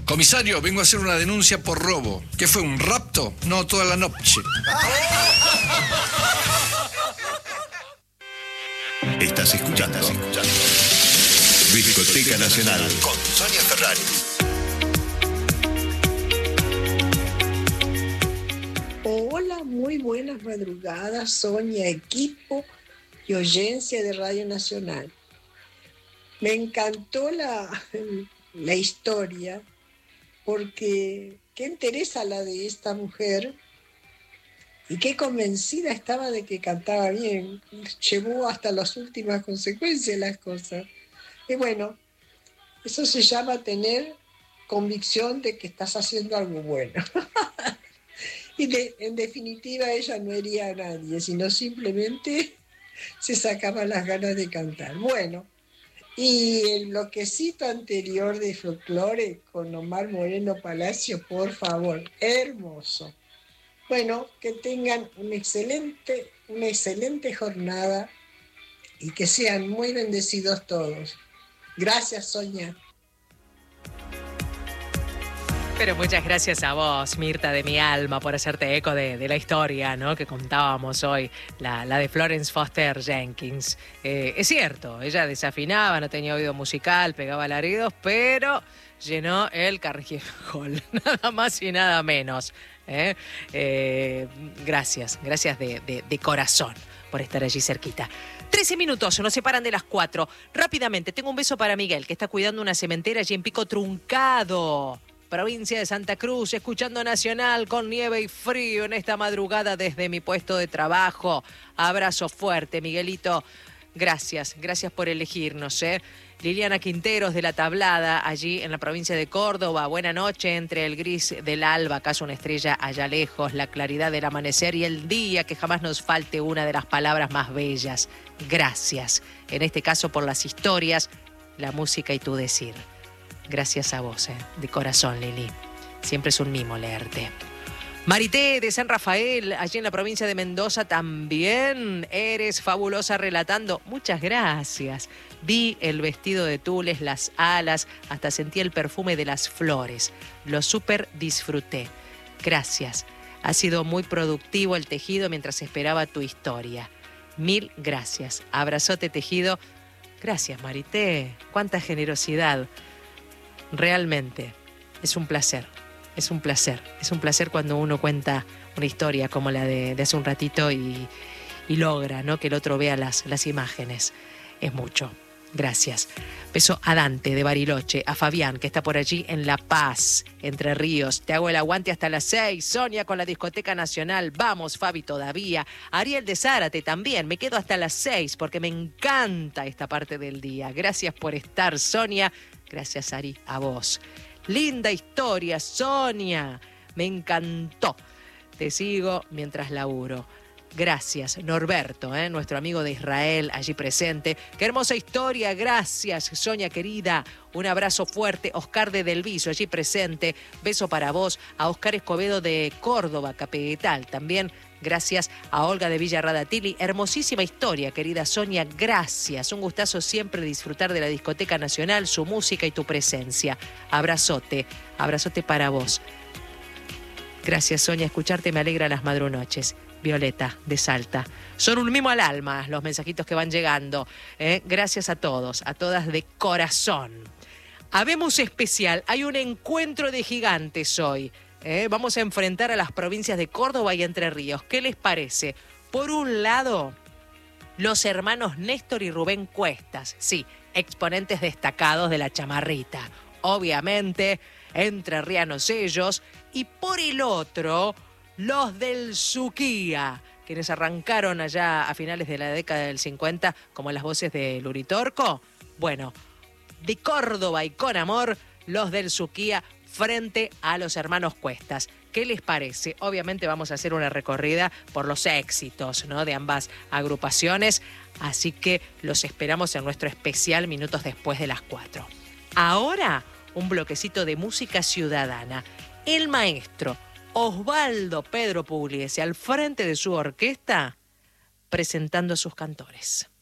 Comisario, vengo a hacer una denuncia por robo. ¿Qué fue, un rapto? No, toda la noche. Estás escuchando. Discoteca Nacional con Sonia Ferrari. Hola, muy buenas madrugadas, Sonia, equipo y oyencia de Radio Nacional. Me encantó la historia, porque qué interesa la de esta mujer y qué convencida estaba de que cantaba bien. Llevó hasta las últimas consecuencias las cosas. Y bueno, eso se llama tener convicción de que estás haciendo algo bueno. En definitiva, ella no hería a nadie, sino simplemente se sacaba las ganas de cantar. Bueno, y el bloquecito anterior de folclore con Omar Moreno Palacio, por favor, hermoso. Bueno, que tengan una excelente jornada y que sean muy bendecidos todos. Gracias, Sonia. Pero muchas gracias a vos, Mirta de mi alma, por hacerte eco de la historia, ¿no?, que contábamos hoy, la de Florence Foster Jenkins. Es cierto, ella desafinaba, no tenía oído musical, pegaba alaridos, pero llenó el Carnegie Hall, nada más y nada menos. Gracias de corazón por estar allí cerquita. 13 minutos, nos separan de las 4. Rápidamente, tengo un beso para Miguel, que está cuidando una cementera allí en Pico Truncado, provincia de Santa Cruz, escuchando Nacional con nieve y frío en esta madrugada desde mi puesto de trabajo. Abrazo fuerte, Miguelito. Gracias por elegirnos, Liliana Quinteros de La Tablada, allí en la provincia de Córdoba. Buena noche, entre el gris del alba, acaso una estrella allá lejos, la claridad del amanecer y el día, que jamás nos falte una de las palabras más bellas. Gracias, en este caso por las historias, la música y tu decir. Gracias a vos, de corazón, Lili. Siempre es un mimo leerte. Marité de San Rafael, allí en la provincia de Mendoza, también eres fabulosa relatando. Muchas gracias. Vi el vestido de tules, las alas, hasta sentí el perfume de las flores. Lo súper disfruté. Gracias. Ha sido muy productivo el tejido mientras esperaba tu historia. Mil gracias. Abrazote tejido. Gracias, Marité. Cuánta generosidad. Realmente es un placer. Es un placer cuando uno cuenta una historia como la de hace un ratito y logra, ¿no?, que el otro vea las imágenes. Es mucho. Gracias. Beso a Dante de Bariloche, a Fabián, que está por allí en La Paz, Entre Ríos. Te hago el aguante hasta las 6. Sonia con la Discoteca Nacional. Vamos, Fabi, todavía. Ariel de Zárate también. Me quedo hasta las 6 porque me encanta esta parte del día. Gracias por estar, Sonia. Gracias, Ari, a vos. Linda historia, Sonia. Me encantó. Te sigo mientras laburo. Gracias, Norberto, nuestro amigo de Israel, allí presente. Qué hermosa historia, gracias, Sonia querida. Un abrazo fuerte, Oscar de Delviso, allí presente. Beso para vos, a Oscar Escobedo de Córdoba, capital. También gracias a Olga de Villarradatili. Hermosísima historia, querida Sonia, gracias. Un gustazo siempre disfrutar de la Discoteca Nacional, su música y tu presencia. Abrazote para vos. Gracias, Sonia, escucharte me alegra las madrunoches. Violeta, de Salta. Son un mimo al alma los mensajitos que van llegando. Gracias a todos, a todas de corazón. Habemos especial, hay un encuentro de gigantes hoy. Vamos a enfrentar a las provincias de Córdoba y Entre Ríos. ¿Qué les parece? Por un lado, los hermanos Néstor y Rubén Cuestas. Sí, exponentes destacados de la chamarrita. Obviamente, entrerrianos ellos. Y por el otro, los del Suquía, quienes arrancaron allá a finales de la década del 50 como las voces de Luritorco. Bueno, de Córdoba y con amor, los del Suquía frente a los hermanos Cuestas. ¿Qué les parece? Obviamente vamos a hacer una recorrida por los éxitos, ¿no?, de ambas agrupaciones, así que los esperamos en nuestro especial minutos después de las 4. Ahora, un bloquecito de música ciudadana. El maestro Osvaldo Pedro Pugliese al frente de su orquesta presentando a sus cantores.